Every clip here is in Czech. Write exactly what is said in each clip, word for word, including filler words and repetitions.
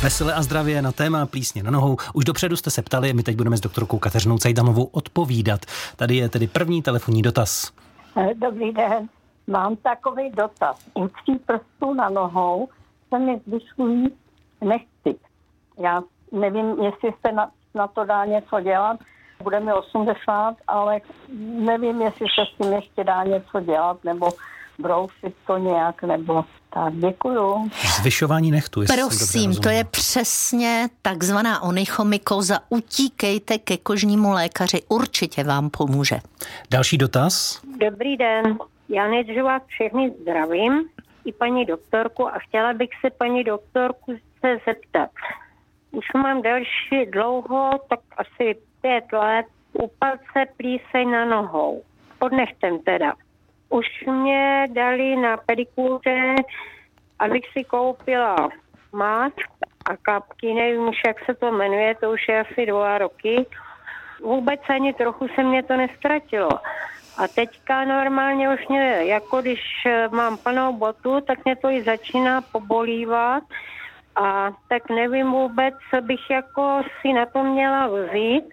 Veselé a zdravě na téma plísně na nohou. Už dopředu jste se ptali, my teď budeme s doktorkou Kateřinou Cajdamovou odpovídat. Tady je tedy první telefonní dotaz. Dobrý den, mám takový dotaz. U tří prstů na nohou se mi zvyšují nechty. Já nevím, jestli se na, na to dá něco dělat. Bude mi osmdesát, ale nevím, jestli se s tím ještě dá něco dělat, nebo brousit to nějak, nebo tak. Děkuju. Zvyšování nechtu. Prosím, to je přesně takzvaná onychomykoza. Utíkejte ke kožnímu lékaři, určitě vám pomůže. Další dotaz. Dobrý den, já nejdřív vás všechny zdravím, i paní doktorku, a chtěla bych se paní doktorku se zeptat. Už mám delší dlouho, tak asi pět let, u palce plíseň na nohou. Pod nechtem teda. Už mě dali na pedikuře, abych si koupila mát a kapky, nevím už, jak se to jmenuje, to už je asi dva roky. Vůbec ani trochu se mě to nestratilo. A teďka normálně už mě, jako když mám plnou botu, tak mě to i začíná pobolívat. A tak nevím vůbec, co bych jako si na to měla vzít,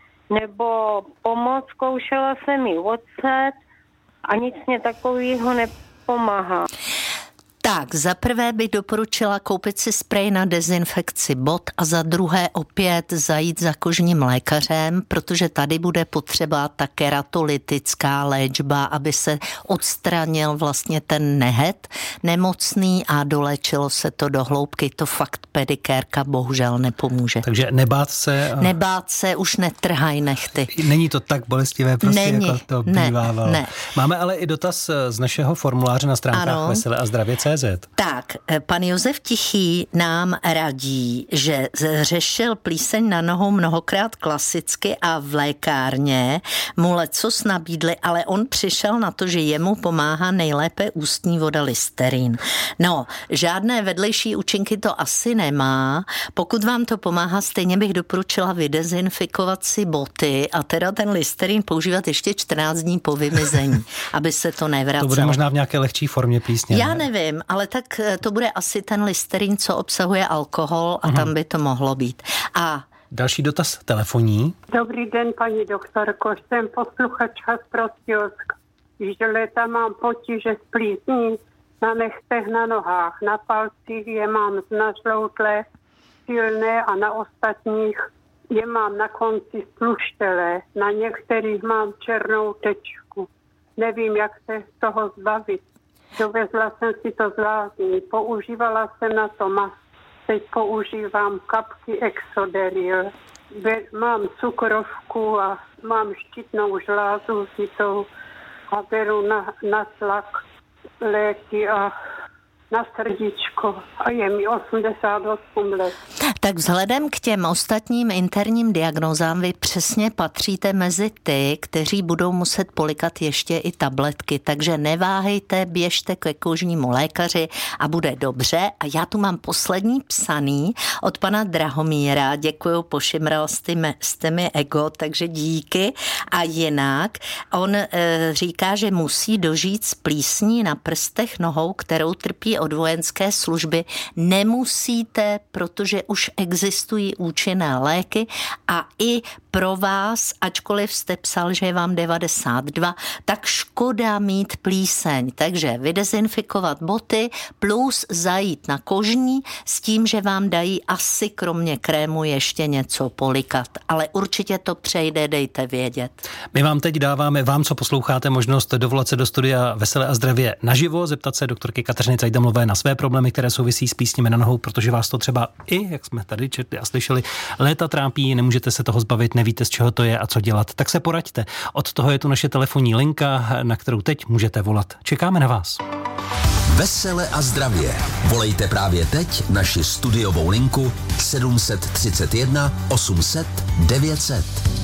nebo pomoct, zkoušela jsem i ocet a nic mě takového nepomáhá. Tak, za prvé bych doporučila koupit si sprej na dezinfekci bot a za druhé opět zajít za kožním lékařem, protože tady bude potřeba ta keratolytická léčba, aby se odstranil vlastně ten nehet nemocný a dolečilo se to do hloubky. To fakt pedikérka bohužel nepomůže. Takže nebát se. A... Nebát se, už netrhaj nechty. Není to tak bolestivé, prostě Není, jako to ne, bývávalo. Ne. Máme ale i dotaz z našeho formuláře na stránkách Veselé a zdravě tečka cé zet. Tak, pan Josef Tichý nám radí, že řešil plíseň na nohou mnohokrát klasicky a v lékárně mu lecos nabídli, ale on přišel na to, že jemu pomáhá nejlépe ústní voda Listerín. No, žádné vedlejší účinky to asi nemá. Pokud vám to pomáhá, stejně bych doporučila vydezinfikovat si boty a teda ten Listerín používat ještě čtrnáct dní po vymizení, aby se to nevracelo. To bude možná v nějaké lehčí formě plísně. Já nevím, ale tak to bude asi ten Listerín, co obsahuje alkohol a uh-huh. tam by to mohlo být. A další dotaz telefonní. Dobrý den, paní doktorko, jsem posluchačka z Prostějovska. Již léta mám potíže s plísní na nechtech, na nohách, na palcích je mám znažloutlé, silné a na ostatních je mám na konci spluštelé. Na některých mám černou tečku. Nevím, jak se z toho zbavit. Dovezla jsem si to z lázní, používala jsem na to mas. Teď používám kapky Exoderil. Mám cukrovku a mám štítnou žlázu zitou a beru na, na tlak léky a na srdíčko a je mi osmdesát osm let. Tak vzhledem k těm ostatním interním diagnózám vy přesně patříte mezi ty, kteří budou muset polikat ještě i tabletky, takže neváhejte, běžte ke kožnímu lékaři a bude dobře. A já tu mám poslední psaný od pana Drahomíra, děkuju, pošimral jste mi ego, takže díky. A jinak on e, říká, že musí dožít s plísní na prstech nohou, kterou trpí od vojenské služby. Nemusíte, protože už existují účinné léky a i pro vás, ačkoliv jste psal, že je vám devadesát dva, tak škoda mít plíseň. Takže vydezinfikovat boty plus zajít na kožní s tím, že vám dají asi kromě krému ještě něco polikat. Ale určitě to přejde, dejte vědět. My vám teď dáváme, vám, co posloucháte, možnost dovolat se do studia Veselé a zdravě naživo, zeptat se doktorky Kateřiny Cajdamové na své problémy, které souvisí s plísněmi na nohou, protože vás to třeba i, jak jsme tady četli a slyšeli, léta trápí, nemůžete se toho zbavit, nevíte, z čeho to je a co dělat. Tak se poraďte. Od toho je tu naše telefonní linka, na kterou teď můžete volat. Čekáme na vás. Vesele a zdravě. Volejte právě teď naši studiovou linku sedm set třicet jedna osm set devět set.